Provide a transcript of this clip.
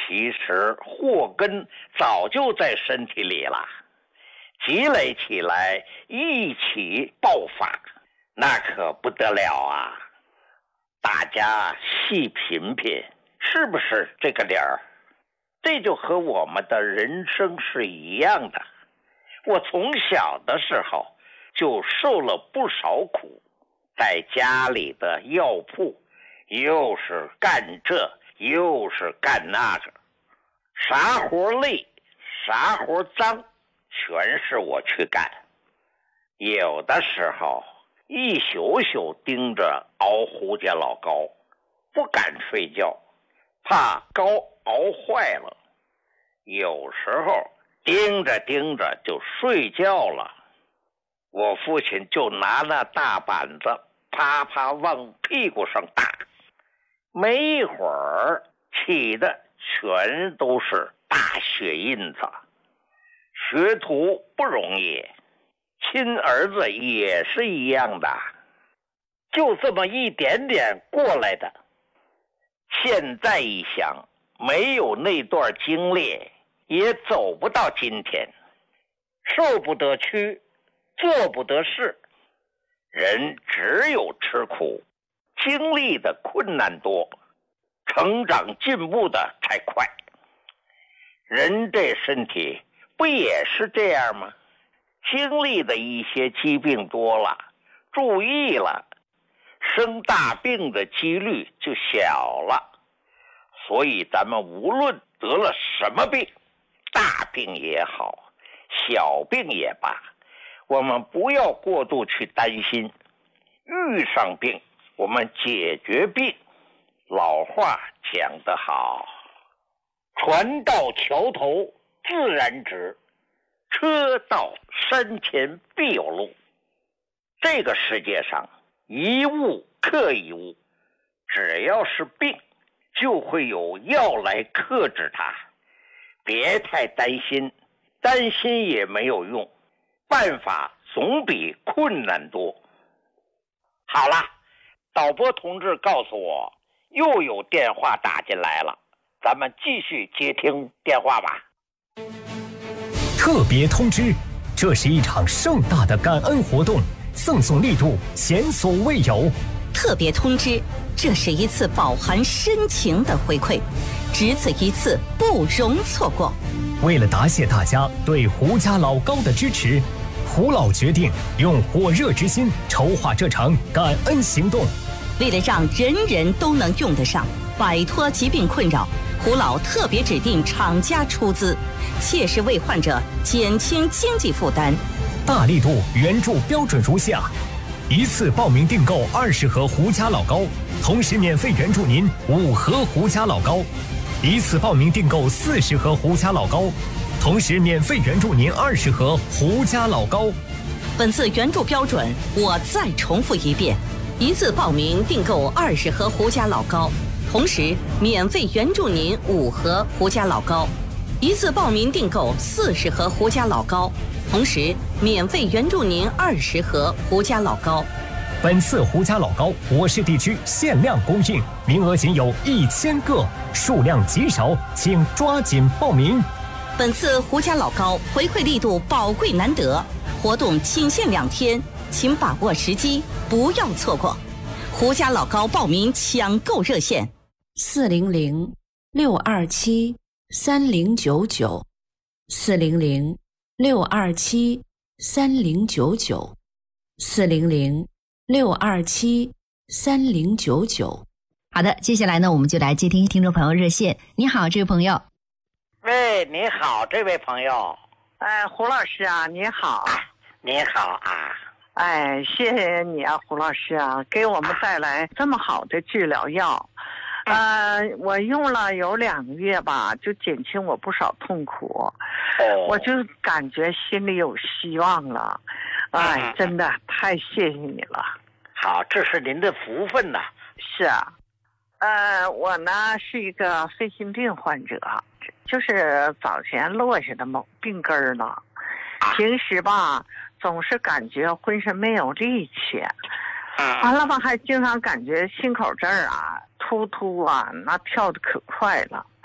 其实祸根早就在身体里了，积累起来一起爆发，那可不得了啊！大家细品品，是不是这个理儿？这就和我们的人生是一样的。我从小的时候就受了不少苦，在家里的药铺又是干这又是干那个，啥活累啥活脏全是我去干。有的时候一宿宿盯着熬胡家老高，不敢睡觉，怕高熬坏了。有时候盯着盯着就睡觉了，我父亲就拿那大板子啪啪往屁股上打，没一会儿起的全都是大血印子。学徒不容易，亲儿子也是一样的，就这么一点点过来的。现在一想，没有那段经历也走不到今天，受不得屈，做不得事。人只有吃苦，经历的困难多，成长进步的才快。人这身体不也是这样吗？经历的一些疾病多了，注意了，生大病的几率就小了。所以咱们无论得了什么病，大病也好，小病也罢，我们不要过度去担心。遇上病，我们解决病。老话讲得好，船到桥头自然直，车到山前必有路。这个世界上一物克一物，只要是病，就会有药来克制它。别太担心，担心也没有用，办法总比困难多。好了，导播同志告诉我又有电话打进来了，咱们继续接听电话吧。 特别通知，这是一场盛大的感恩活动，赠送力度前所未有。 特别通知，这是一次饱含深情的回馈，只此一次，不容错过。 为了答谢大家对胡家老高的支持，胡老决定用火热之心筹划这场感恩行动。 为了让人人都能用得上，摆脱疾病困扰，胡老特别指定厂家出资，切实为患者减轻经济负担。 大力度援助标准如下：一次报名订购20盒胡家老高，同时免费援助您5盒胡家老高；一次报名订购40盒胡家老高，同时免费援助您20盒胡家老高。 本次援助标准我再重复一遍：一次报名订购20盒胡家老高，同时免费援助您5盒胡家老高；一次报名订购40盒胡家老高，同时免费援助您20盒胡家老高。 本次胡家老高我市地区限量供应，名额仅有1000个，数量极少，请抓紧报名。 本次胡家老高回馈力度宝贵难得，活动仅限2天，请把握时机，不要错过。胡家老高报名抢购热线 400-627-3099，400-627-3099。好的，接下来呢，我们就来接听听众朋友热线。你好，这位朋友。 喂，你好，这位朋友。 胡老师啊，你好。 你好啊。 谢谢你啊，胡老师啊，给我们带来这么好的治疗药。我用了有2个月吧，就减轻我不少痛苦。我就感觉心里有希望了。真的太谢谢你了。 好，这是您的福分呐。 是啊。我呢是一个肺心病患者，就是早前落下的某病根儿了。平时吧总是感觉浑身没有力气，完了吧还经常感觉心口这儿啊突突啊，那跳得可快了。